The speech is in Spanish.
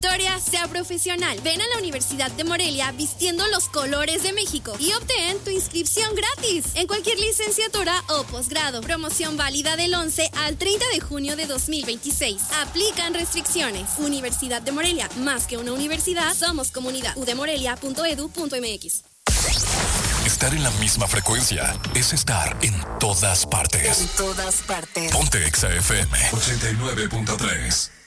Historia sea profesional. Ven a la Universidad de Morelia vistiendo los colores de México y obtén tu inscripción gratis en cualquier licenciatura o posgrado. Promoción válida del 11 al 30 de junio de 2026. Aplican restricciones. Universidad de Morelia, más que una universidad, somos comunidad. udemorelia.edu.mx. Estar en la misma frecuencia es estar en todas partes. En todas partes. Ponte Exa FM 89.3.